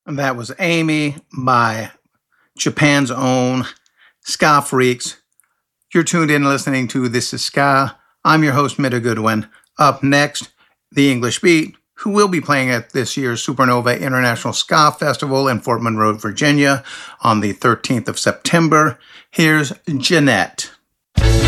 That was Amy by Japan's own Ska Freaks. You're tuned in listening to This is Ska. I'm your host, Mitta Goodwin. Up next, The English Beat, who will be playing at this year's Supernova International Ska Festival in Fort Monroe, Virginia on the 13th of September. Here's Jeanette.